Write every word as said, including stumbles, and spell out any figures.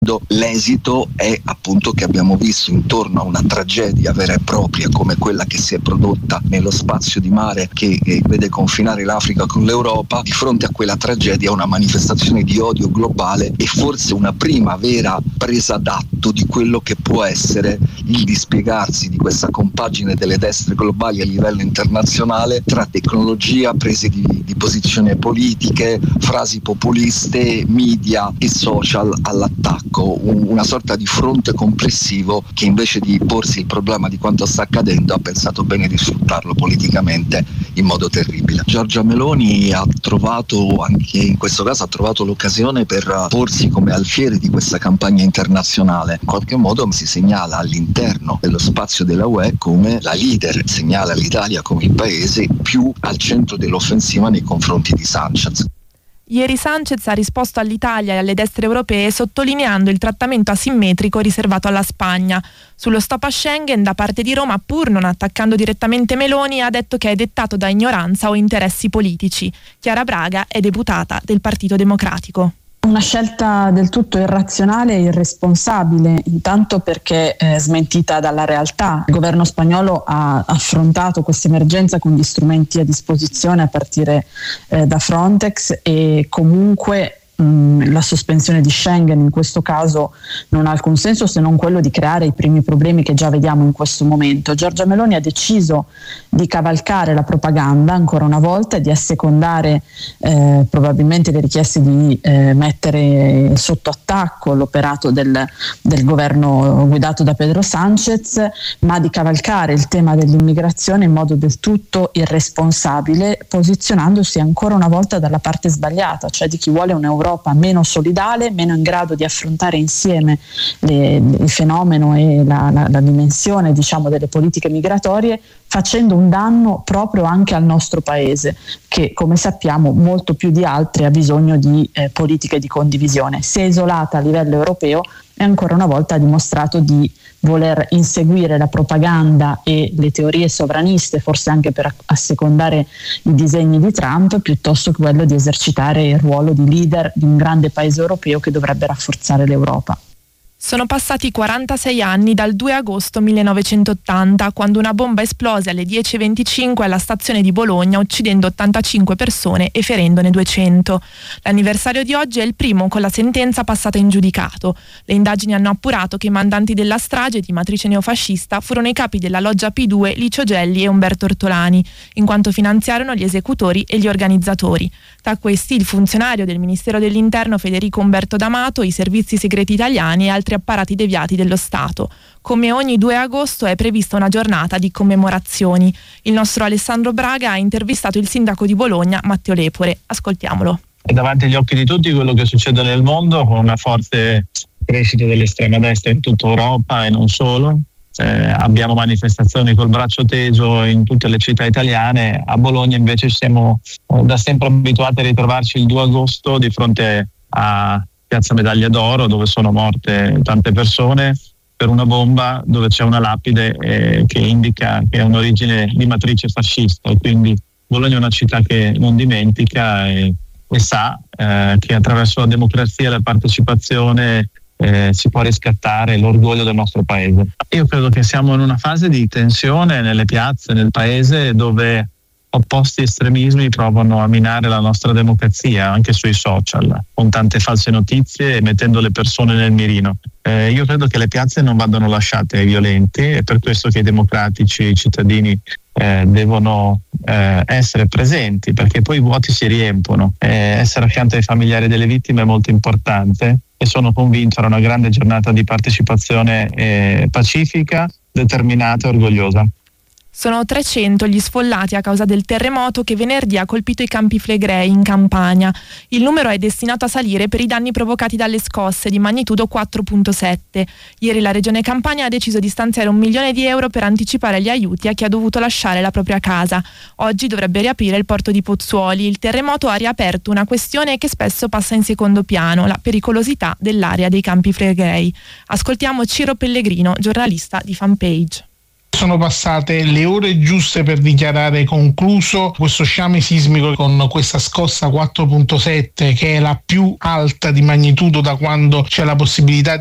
L'esito è appunto che abbiamo visto intorno a una tragedia vera e propria come quella che si è prodotta nello spazio di mare che eh, vede confinare l'Africa con l'Europa. Di fronte a quella tragedia una manifestazione di odio globale e forse una prima vera presa d'atto di quello che può essere il dispiegarsi di questa compagine delle destre globali a livello internazionale tra tecnologia, prese di, di posizione politiche, frasi populiste, media e social all'attacco. Una sorta di fronte complessivo che invece di porsi il problema di quanto sta accadendo ha pensato bene di sfruttarlo politicamente in modo terribile. Giorgia Meloni ha trovato, anche in questo caso, ha trovato l'occasione per porsi come alfiere di questa campagna internazionale. In qualche modo si segnala all'interno dello spazio della U E come la leader, segnala l'Italia come il paese più al centro dell'offensiva nei confronti di Sanchez. Ieri Sanchez ha risposto all'Italia e alle destre europee sottolineando il trattamento asimmetrico riservato alla Spagna. Sullo stop a Schengen da parte di Roma, pur non attaccando direttamente Meloni, ha detto che è dettato da ignoranza o interessi politici. Chiara Braga è deputata del Partito Democratico. Una scelta del tutto irrazionale e irresponsabile, intanto perché eh, smentita dalla realtà. Il governo spagnolo ha affrontato questa emergenza con gli strumenti a disposizione a partire eh, da Frontex e comunque la sospensione di Schengen in questo caso non ha alcun senso se non quello di creare i primi problemi che già vediamo in questo momento. Giorgia Meloni ha deciso di cavalcare la propaganda ancora una volta e di assecondare eh, probabilmente le richieste di eh, mettere sotto attacco l'operato del, del governo guidato da Pedro Sanchez, ma di cavalcare il tema dell'immigrazione in modo del tutto irresponsabile, posizionandosi ancora una volta dalla parte sbagliata, cioè di chi vuole un'Europa meno solidale, meno in grado di affrontare insieme le, il fenomeno e la, la, la dimensione, diciamo, delle politiche migratorie, facendo un danno proprio anche al nostro paese che, come sappiamo, molto più di altri ha bisogno di eh, politiche di condivisione. Si è isolata a livello europeo e ancora una volta ha dimostrato di voler inseguire la propaganda e le teorie sovraniste, forse anche per assecondare i disegni di Trump, piuttosto che quello di esercitare il ruolo di leader di un grande paese europeo che dovrebbe rafforzare l'Europa. Sono passati quarantasei anni dal due agosto millenovecentottanta, quando una bomba esplose alle dieci e venticinque alla stazione di Bologna, uccidendo ottantacinque persone e ferendone duecento. L'anniversario di oggi è il primo con la sentenza passata in giudicato. Le indagini hanno appurato che i mandanti della strage di matrice neofascista furono i capi della loggia P due Licio Gelli e Umberto Ortolani, in quanto finanziarono gli esecutori e gli organizzatori. Tra questi il funzionario del Ministero dell'Interno Federico Umberto D'Amato, i servizi segreti italiani e altri apparati deviati dello Stato. Come ogni due agosto è prevista una giornata di commemorazioni. Il nostro Alessandro Braga ha intervistato il sindaco di Bologna, Matteo Lepore. Ascoltiamolo. È davanti agli occhi di tutti quello che succede nel mondo, con una forte crescita dell'estrema destra in tutta Europa e non solo. Eh, abbiamo manifestazioni col braccio teso in tutte le città italiane. A Bologna invece siamo eh, da sempre abituati a ritrovarci il due agosto di fronte a Piazza Medaglia d'Oro, dove sono morte tante persone per una bomba dove c'è una lapide eh, che indica che è un'origine di matrice fascista. E quindi Bologna è una città che non dimentica e, e sa eh, che attraverso la democrazia e la partecipazione Eh, si può riscattare l'orgoglio del nostro paese. Io credo che siamo in una fase di tensione nelle piazze, nel paese, dove opposti estremismi provano a minare la nostra democrazia anche sui social, con tante false notizie e mettendo le persone nel mirino. Eh, io credo che le piazze non vadano lasciate ai violenti, e per questo che i democratici, i cittadini eh, devono eh, essere presenti, perché poi i vuoti si riempono. Eh, essere accanto ai familiari delle vittime è molto importante e sono convinto sarà una grande giornata di partecipazione eh, pacifica, determinata e orgogliosa. Sono trecento gli sfollati a causa del terremoto che venerdì ha colpito i Campi Flegrei in Campania. Il numero è destinato a salire per i danni provocati dalle scosse di magnitudo quattro virgola sette. Ieri la Regione Campania ha deciso di stanziare un milione di euro per anticipare gli aiuti a chi ha dovuto lasciare la propria casa. Oggi dovrebbe riaprire il porto di Pozzuoli. Il terremoto ha riaperto una questione che spesso passa in secondo piano, la pericolosità dell'area dei Campi Flegrei. Ascoltiamo Ciro Pellegrino, giornalista di Fanpage. sono passate le ore giuste per dichiarare concluso questo sciame sismico con questa scossa quattro virgola sette, che è la più alta di magnitudo da quando c'è la possibilità